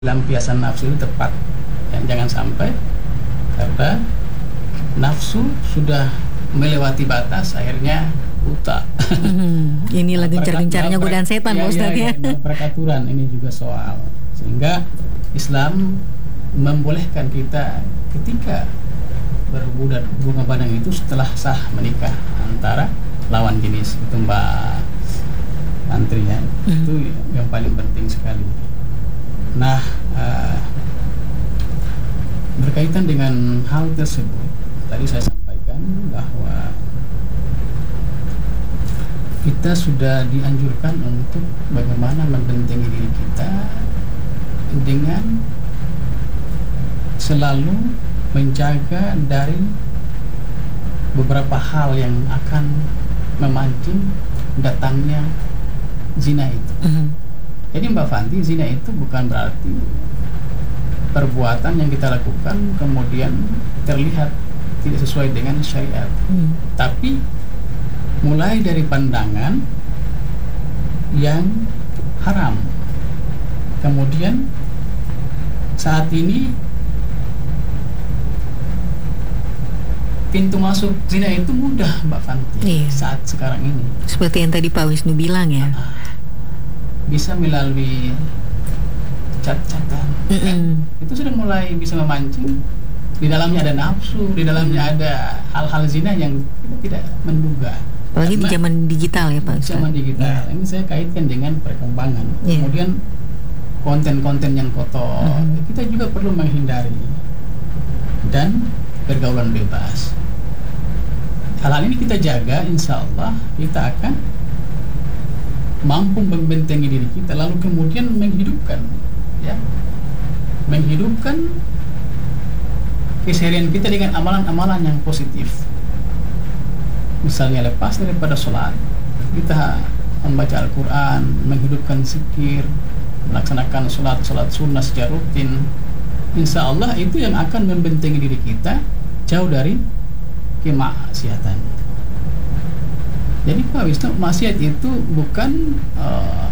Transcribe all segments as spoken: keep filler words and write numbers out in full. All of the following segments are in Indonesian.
Lampiasan nafsu itu tepat, ya, jangan sampai karena nafsu sudah melewati batas akhirnya buta. Hmm, inilah gencar-gencarnya godaan setan, ya, Pak Ustadz ya. ya, ya peraturan ini juga soal, sehingga Islam membolehkan kita ketika berhubungan hubungan badan itu setelah sah menikah antara lawan jenis itu, Mbak Antri ya. Hmm. Itu yang paling penting sekali. Nah, uh, berkaitan dengan hal tersebut, tadi saya sampaikan bahwa kita sudah dianjurkan untuk bagaimana membentengi diri kita dengan selalu menjaga dari beberapa hal yang akan memancing datangnya zina itu. Uh-huh. Jadi Mbak Fanti, zina itu bukan berarti perbuatan yang kita lakukan kemudian terlihat tidak sesuai dengan syariat. Hmm. Tapi mulai dari pandangan yang haram. Kemudian saat ini pintu masuk zina itu mudah, Mbak Fanti. Iya. Saat sekarang ini. Seperti yang tadi Pak Wisnu bilang ya. Nah, bisa melalui cat-catan, kan? Itu sudah mulai bisa memancing. Di dalamnya ada nafsu, di dalamnya ada hal-hal zina yang kita tidak menduga. Apalagi di zaman digital ya Pak Ustaz. Zaman digital, yeah. Ini saya kaitkan dengan perkembangan. Yeah. Kemudian konten-konten yang kotor, mm-hmm. kita juga perlu menghindari dan pergaulan bebas. Hal-hal ini kita jaga, insya Allah kita akan mampu membentengi diri kita, lalu kemudian menghidupkan, ya, menghidupkan keseharian kita dengan amalan-amalan yang positif. Misalnya lepas daripada sholat, kita membaca Al-Quran, menghidupkan zikir, melaksanakan sholat-sholat sunnah secara rutin. Insya Allah itu yang akan membentengi diri kita jauh dari kemaksiatan. Jadi Pak Wisnu, maksiat itu bukan uh,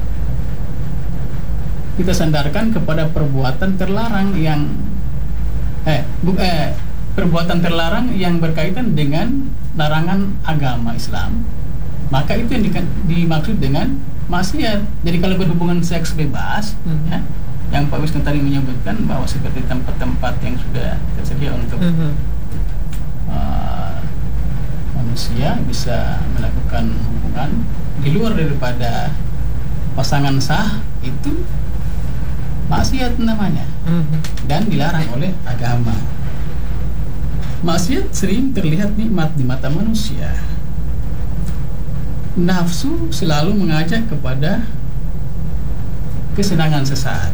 kita sandarkan kepada perbuatan terlarang yang eh, bu, eh perbuatan terlarang yang berkaitan dengan larangan agama Islam. Maka itu yang di, dimaksud dengan maksiat. Jadi kalau berhubungan seks bebas, hmm. ya, yang Pak Wisnu tadi menyebutkan bahwa seperti tempat-tempat yang sudah tersedia untuk hmm. uh, manusia bisa melakukan hubungan di luar daripada pasangan sah, itu maksiat namanya, mm-hmm. dan dilarang oleh agama. Maksiat sering terlihat nikmat di mata manusia. Nafsu selalu mengajak kepada kesenangan sesaat.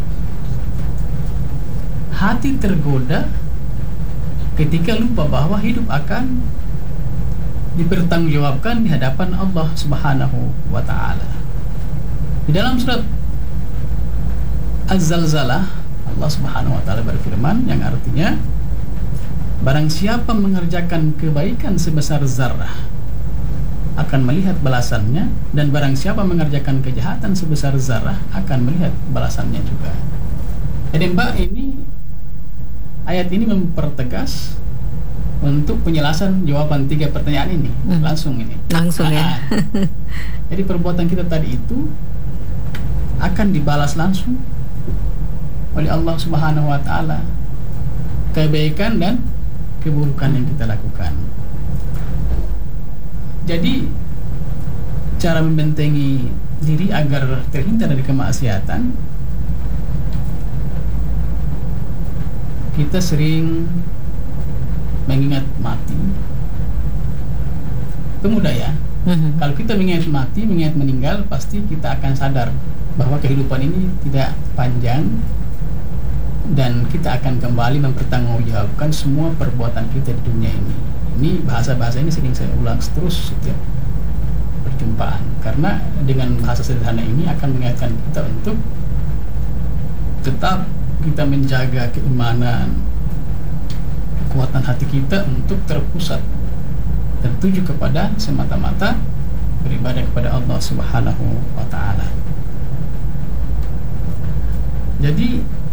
Hati tergoda ketika lupa bahwa hidup akan dipertanggungjawabkan di hadapan Allah Subhanahu wa ta'ala. Di dalam surat Az-Zalzalah, Allah Subhanahu wa ta'ala berfirman yang artinya, barang siapa mengerjakan kebaikan sebesar zarrah akan melihat balasannya, dan barang siapa mengerjakan kejahatan sebesar zarrah akan melihat balasannya juga. Jadi Mbak, ini ayat ini mempertegas untuk penjelasan jawaban tiga pertanyaan ini, hmm. langsung ini. Langsung ya. Jadi perbuatan kita tadi itu akan dibalas langsung oleh Allah Subhanahu wa ta'ala, kebaikan dan keburukan yang kita lakukan. Jadi cara membentengi diri agar terhindar dari kemaksiatan, kita sering mengingat mati. Itu mudah ya. Mm-hmm. Kalau kita mengingat mati, mengingat meninggal, pasti kita akan sadar bahwa kehidupan ini tidak panjang dan kita akan kembali mempertanggungjawabkan semua perbuatan kita di dunia ini. Ini bahasa-bahasa ini sering saya ulang terus setiap perjumpaan, karena dengan bahasa sederhana ini akan mengingatkan kita untuk tetap kita menjaga keimanan, kekuatan hati kita untuk terpusat tertuju kepada semata-mata beribadah kepada Allah Subhanahu wa ta'ala. Jadi